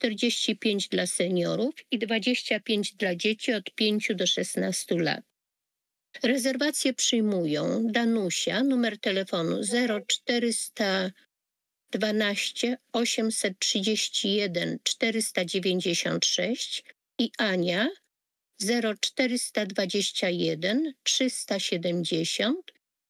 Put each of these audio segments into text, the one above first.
45 dla seniorów i 25 dla dzieci od 5 do 16 lat. Rezerwacje przyjmują Danusia, numer telefonu 0412 831 496 i Ania 0421 370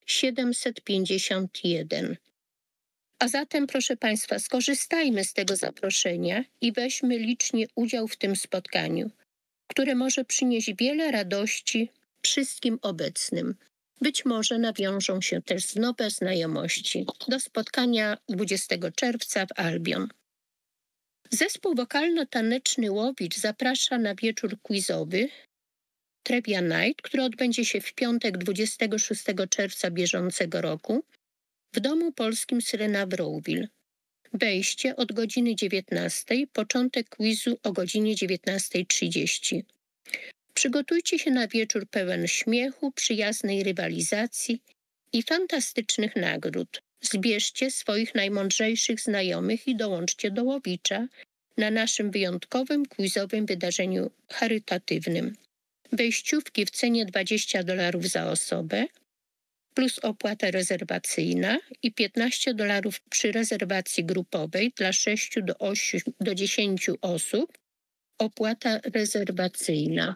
751. A zatem, proszę Państwa, skorzystajmy z tego zaproszenia i weźmy licznie udział w tym spotkaniu, które może przynieść wiele radości wszystkim obecnym. Być może nawiążą się też nowe znajomości. Do spotkania 20 czerwca w Albion. Zespół wokalno-taneczny Łowicz zaprasza na wieczór quizowy Trivia Night, który odbędzie się w piątek 26 czerwca bieżącego roku w Domu Polskim Syrena w Rowville. Wejście od godziny 19, początek quizu o godzinie 19:30. Przygotujcie się na wieczór pełen śmiechu, przyjaznej rywalizacji i fantastycznych nagród. Zbierzcie swoich najmądrzejszych znajomych i dołączcie do Łowicza na naszym wyjątkowym quizowym wydarzeniu charytatywnym. Wejściówki w cenie $20 za osobę plus opłata rezerwacyjna i $15 przy rezerwacji grupowej dla 6 do 10 osób. Opłata rezerwacyjna.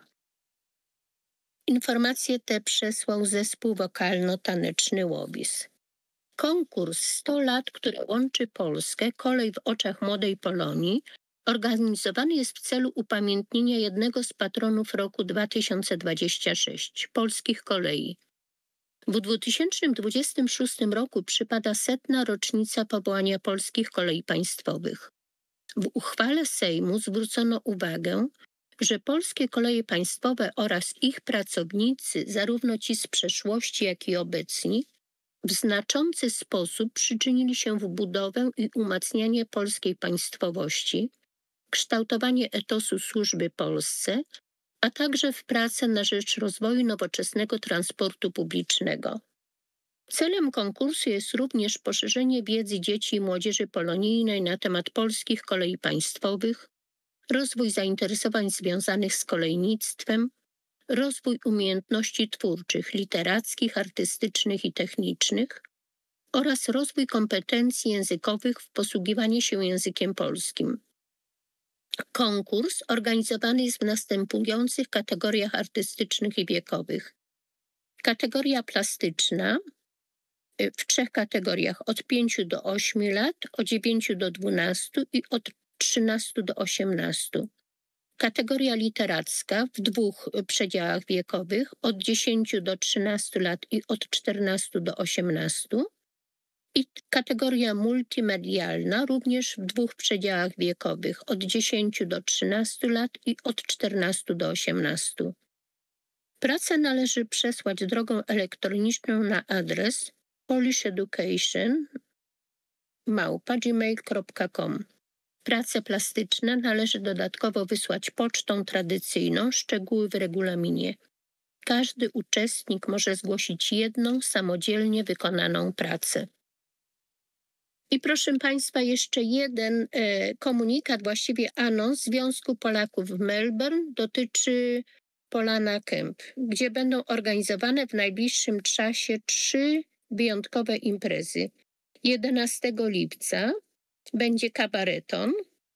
Informacje te przesłał zespół wokalno-taneczny Łowicz. Konkurs 100 lat, które łączy Polskę, kolej w oczach młodej Polonii, organizowany jest w celu upamiętnienia jednego z patronów roku 2026 – polskich kolei. W 2026 roku przypada 100. rocznica powołania Polskich Kolei Państwowych. W uchwale Sejmu zwrócono uwagę, że polskie koleje państwowe oraz ich pracownicy, zarówno ci z przeszłości, jak i obecni, w znaczący sposób przyczynili się w budowę i umacnianie polskiej państwowości, kształtowanie etosu służby Polsce, a także w pracę na rzecz rozwoju nowoczesnego transportu publicznego. Celem konkursu jest również poszerzenie wiedzy dzieci i młodzieży polonijnej na temat polskich kolei państwowych, rozwój zainteresowań związanych z kolejnictwem, rozwój umiejętności twórczych, literackich, artystycznych i technicznych oraz rozwój kompetencji językowych w posługiwaniu się językiem polskim. Konkurs organizowany jest w następujących kategoriach artystycznych i wiekowych. Kategoria plastyczna w 3 kategoriach od 5 do 8 lat, od 9 do 12 i od 13 do 18. Kategoria literacka w 2 przedziałach wiekowych od 10 do 13 lat i od 14 do 18. I kategoria multimedialna również w 2 przedziałach wiekowych od 10 do 13 lat i od 14 do 18. Pracę należy przesłać drogą elektroniczną na adres polisheducation@gmail.com. Prace plastyczne należy dodatkowo wysłać pocztą tradycyjną, szczegóły w regulaminie. Każdy uczestnik może zgłosić jedną samodzielnie wykonaną pracę. I proszę Państwa, jeszcze jeden komunikat, właściwie anons Związku Polaków w Melbourne dotyczy Polana Camp, gdzie będą organizowane w najbliższym czasie 3 wyjątkowe imprezy. 11 lipca będzie kabareton,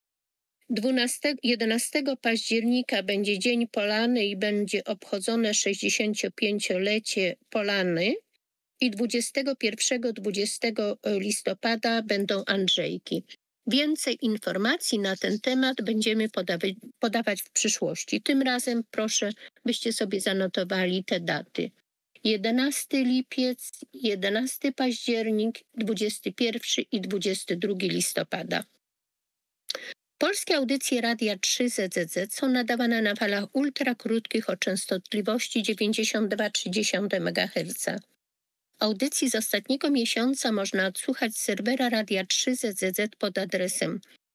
11 października będzie Dzień Polany i będzie obchodzone 65-lecie Polany i 21-20 listopada będą Andrzejki. Więcej informacji na ten temat będziemy podawać w przyszłości. Tym razem proszę, byście sobie zanotowali te daty. 11 lipiec, 11 październik, 21 i 22 listopada. Polskie audycje Radia 3 ZZZ są nadawane na falach ultrakrótkich o częstotliwości 92,3 MHz. Audycji z ostatniego miesiąca można odsłuchać z serwera Radia 3 ZZZ pod adresem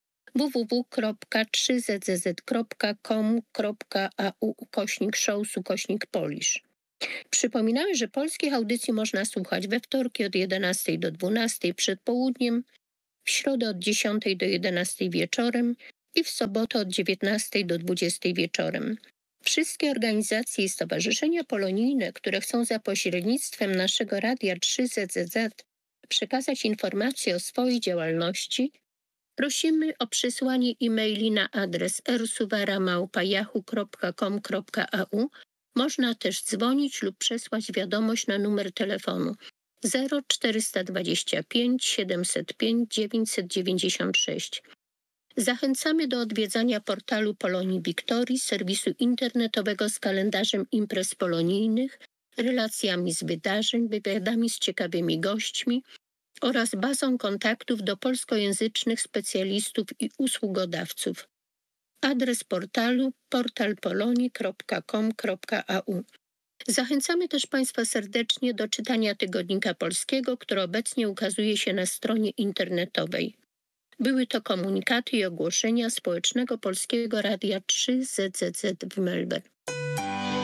www.3zzz.com.au/shows/polish. Przypominamy, że polskich audycji można słuchać we wtorki od 11 do 12 przed południem, w środę od 10 do 11 wieczorem i w sobotę od 19 do 20 wieczorem. Wszystkie organizacje i stowarzyszenia polonijne, które chcą za pośrednictwem naszego Radia 3 ZZZ przekazać informacje o swojej działalności, prosimy o przysłanie e-maili na adres rsuwara@yahoo.com.au. Można też dzwonić lub przesłać wiadomość na numer telefonu 0425 705 996. Zachęcamy do odwiedzania portalu Polonii Wiktorii, serwisu internetowego z kalendarzem imprez polonijnych, relacjami z wydarzeń, wywiadami z ciekawymi gośćmi oraz bazą kontaktów do polskojęzycznych specjalistów i usługodawców. Adres portalu portalpolonii.com.au. Zachęcamy też Państwa serdecznie do czytania Tygodnika Polskiego, który obecnie ukazuje się na stronie internetowej. Były to komunikaty i ogłoszenia Społecznego Polskiego Radia 3 ZZZ w Melbourne.